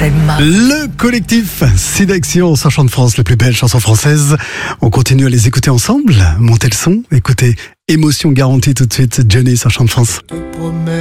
FM. Le collectif Sidaction sur Chant de France, les plus belles chansons françaises. On continue à les écouter ensemble. Montez le son, écoutez Émotion garantie tout de suite. Johnny sur Chant de France.